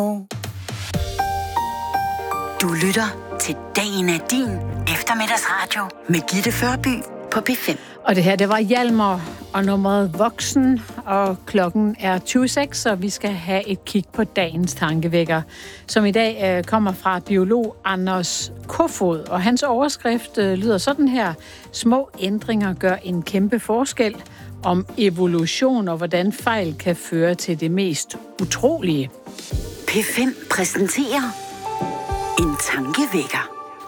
Du lytter til Dagen er din eftermiddagsradio med Gitte Førby på P5. Og det her, det var Hjalmar og nummeret Voksen, og klokken er 26, og vi skal have et kig på dagens tankevækker, som i dag kommer fra biolog Anders Kofod, og hans overskrift lyder sådan her: Små ændringer gør en kæmpe forskel, om evolution og hvordan fejl kan føre til det mest utrolige. P5 præsenterer en tankevækker.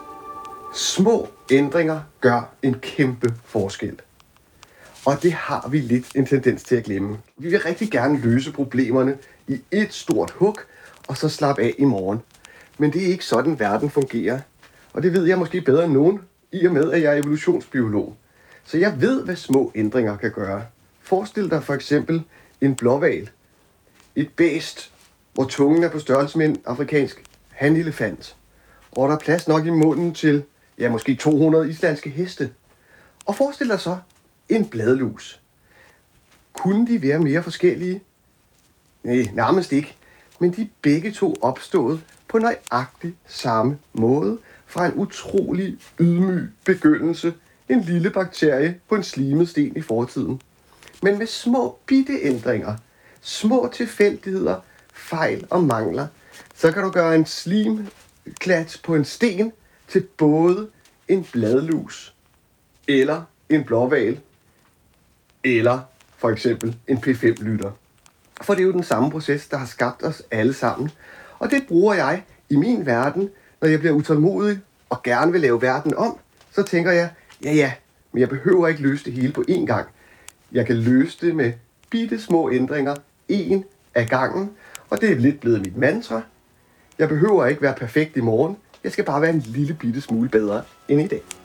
Små ændringer gør en kæmpe forskel. Og det har vi lidt en tendens til at glemme. Vi vil rigtig gerne løse problemerne i et stort hug, og så slappe af i morgen. Men det er ikke sådan, verden fungerer. Og det ved jeg måske bedre end nogen, i og med, at jeg er evolutionsbiolog. Så jeg ved, hvad små ændringer kan gøre. Forestil dig for eksempel en blåhval. Et bæst, hvor tungen er på størrelse med en afrikansk hanelefant. Og der er plads nok i munden til, måske 200 islandske heste. Og forestil dig så en bladlus. Kunne de være mere forskellige? Nej, nærmest ikke. Men de er begge to opstået på nøjagtig samme måde fra en utrolig ydmyg begyndelse. En lille bakterie på en slimet sten i fortiden. Men med små bitte ændringer, små tilfældigheder, fejl og mangler, så kan du gøre en slimklat på en sten til både en bladlus, eller en blåhval, eller for eksempel en P5-lytter. For det er jo den samme proces, der har skabt os alle sammen. Og det bruger jeg i min verden, når jeg bliver utålmodig og gerne vil lave verden om. Så tænker jeg, men jeg behøver ikke løse det hele på én gang. Jeg kan løse det med bitte små ændringer, en af gangen. Og det er lidt blevet mit mantra. Jeg behøver ikke være perfekt i morgen. Jeg skal bare være en lille bitte smule bedre end i dag.